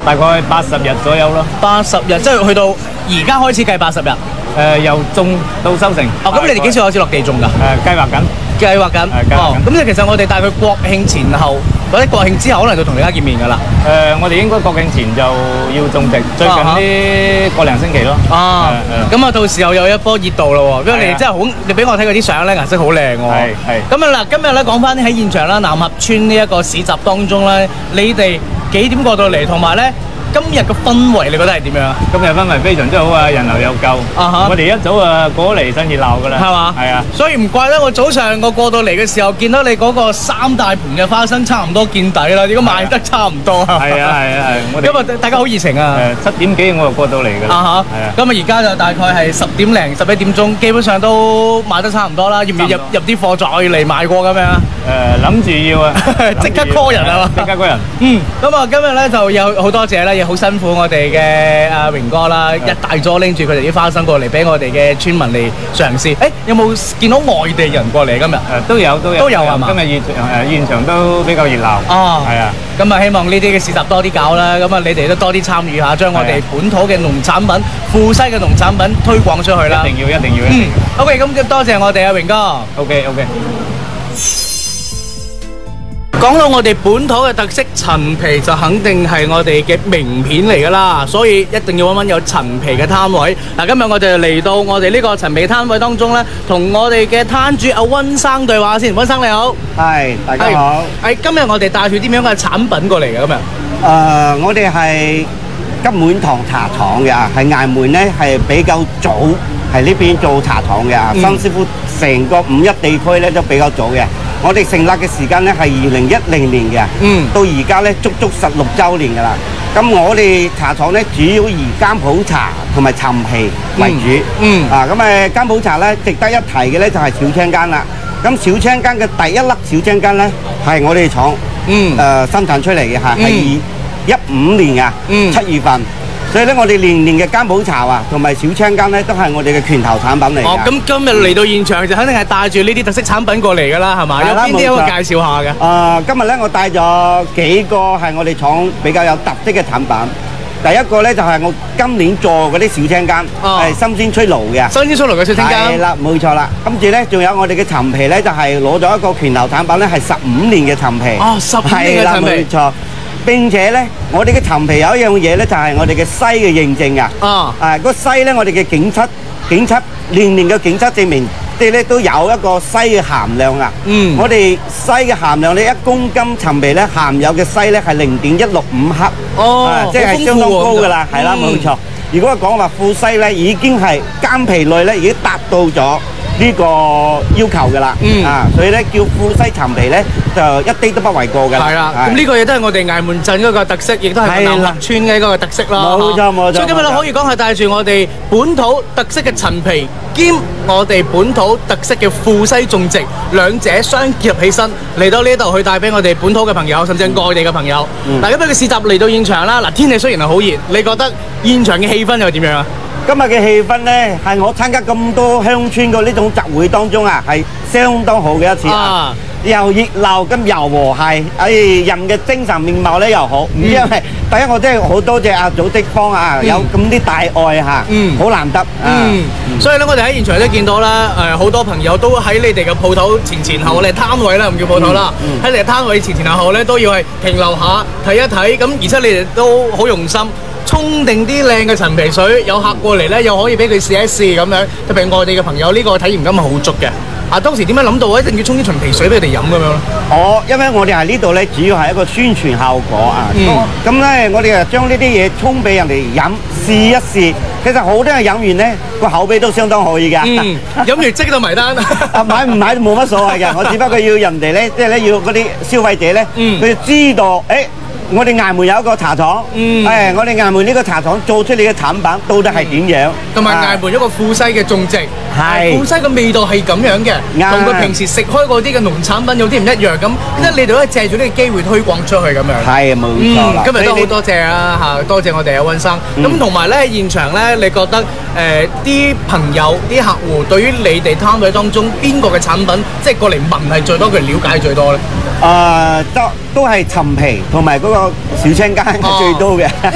大概80日左右咯。 80日，即係去到而家開始計80日。 由種到收成。 哦，咁你哋幾時開始落地種㗎？ 計劃緊。 計劃緊。哦，咁即係其實我哋大概國慶前後或者國慶之後，可能就同大家見面㗎啦。 我哋應該國慶前就要種植，最近呢個零星期咯。 咁啊，到時候有一波熱度咯喎，因為你哋真係好，你俾我睇嗰啲相咧，顏色好靚喎。係。咁啊嗱，今日咧講翻喺現場啦，南峽村呢一個市集當中咧，你哋幾點過到嚟，同埋咧？今日嘅氛圍你覺得係點樣啊？ 今日氛圍非常之好啊，人流又夠。我哋一早過嚟趁熱鬧㗎啦。係嘛？係啊。所以唔怪得我早上我過到嚟嘅時候，見到你嗰個3大盤嘅花生差唔多見底啦，如果賣得差唔多。係啊係啊係。今日大家好熱情啊！7點幾我就過到嚟㗎啦。係啊。咁啊而家就大概係10點零11點鐘，基本上都賣得差唔多啦。要唔要入啲貨再嚟買過咁樣啊？諗住要啊，即刻 call 人啊嘛！即刻 call 人。咁啊今日咧就有好多謝啦。好辛苦我哋嘅阿榮哥啦，一大咗拎住佢哋啲花生過嚟俾我哋嘅村民嚟嘗試。有冇見到外地人過嚟今日？都有係嘛？今日現場都比較熱鬧。係啊。咁啊，希望呢啲嘅市集多啲搞啦。咁啊，你哋都多啲參與下，將我哋本土嘅農產品、富西嘅農產品推廣出去啦。一定要。OK，咁多謝我哋阿榮哥。OK。講到我哋本土嘅特色陳皮，就肯定係我哋嘅名片嚟㗎啦，所以一定要揾有陳皮嘅攤位。嗱，今日我哋嚟到我哋呢個陳皮攤位當中咧，同我哋嘅攤主阿溫生對話先。溫生你好， 係大家好。 今日我哋帶住啲咩樣嘅產品過嚟嘅今日？ 我哋係金滿堂茶廠嘅，係崖門咧係比較早喺呢邊做茶廠嘅。新師傅成個51地區咧都比較早嘅。我哋成立嘅時間咧係2010年嘅，到而家咧足足16週年㗎啦。咁我哋茶廠咧主要以甘普茶同埋陳皮為主。咁甘普茶咧值得一提嘅咧就係小青柑啦。咁小青柑嘅第一粒小青柑咧係我哋廠生產出嚟嘅嚇，係2015年啊7月份。所以咧，我哋年年嘅甘普茶啊，同埋小青柑咧，都係我哋嘅拳頭產品嚟嘅。 咁今日嚟到現場就肯定係帶住呢啲特色產品過嚟㗎啦，係嘛？有邊啲可以介紹下嘅？ 今日咧，我帶咗幾個係我哋廠比較有特色嘅產品。第一個咧就係我今年做嗰啲小青柑，係新鮮出爐嘅。新鮮出爐嘅小青柑。係啦，冇錯啦。跟住咧，仲有我哋嘅陳皮咧，就係攞咗一個拳頭產品咧，係15年嘅陳皮。 15年嘅陳皮。 冇錯。並且咧，我哋嘅陳皮有一樣嘢咧，就係我哋嘅西嘅認證啊！個西咧，我哋嘅檢測年年嘅檢測證明，即係咧都有一個西嘅含量啊！我哋西嘅含量咧，1公斤陳皮咧含有嘅西咧係0.165克，即係相當高噶啦，係啦，冇錯。如果講話富西咧，已經係柑皮類咧，已經達到咗呢個要求噶啦，所以咧叫富西陳皮咧就一啲都不為過噶啦。係啦， 咁呢個嘢都係我哋崖門鎮嗰個特色，亦都係南峽村嘅一個特色咯。 冇錯冇錯。 所以今日咧可以講係帶住我哋本土特色嘅陳皮兼我哋本土特色嘅富西種植，兩者相結合起身嚟到呢度去帶俾我哋本土嘅朋友，甚至係外地嘅朋友。嗱，今日嘅市集嚟到現場啦，嗱，天氣雖然係好熱，你覺得現場嘅氣氛又點樣啊？ 今日嘅氣氛咧，係我參加咁多鄉村嘅呢種集會當中啊，係相當好嘅一次啊！又熱鬧咁又和諧，人嘅精神面貌咧又好。因為第一我真係好多謝阿祖的方啊，有咁啲大愛嚇，好難得。 所以咧，我哋喺現場都見到啦，好多朋友都喺你哋嘅鋪頭前後，我哋攤位啦，唔叫鋪頭啦，喺你哋攤位前後咧都要係停留下睇一睇。咁而且你哋都好用心。沖定啲靚嘅陳皮水，有客過嚟咧，又可以俾佢試一試咁樣。特別外地嘅朋友，呢個體驗感係好足嘅。當時點樣諗到一定要沖啲陳皮水俾佢哋飲咁樣咧？ 因為我哋喺呢度咧，主要係一個宣傳效果啊。咁咧，我哋就將呢啲嘢沖俾人哋飲，試一試。其實好多人飲完咧，個口碑都相當可以㗎。 飲完即到埋單。 買唔買都冇乜所謂嘅。我只不過要人哋咧，即係咧要嗰啲消費者咧，佢知道我哋崖門有一個茶廠，我哋崖門呢個茶廠做出嚟嘅產品到底係點樣？ 同埋崖門一個富西嘅種植，富西嘅味道係咁樣嘅，同佢平時食開嗰啲嘅農產品有啲唔一樣咁，即係你哋都係借住呢個機會推廣出去咁樣。 係冇錯啦。 今日都好多謝啦嚇，多謝我哋阿溫生。咁同埋咧喺現場咧，你覺得啲朋友、啲客戶對於你哋攤位當中邊個嘅產品，即係過嚟問係最多，佢了解最多咧？ 都係陳皮同埋嗰個小青柑係最多嘅。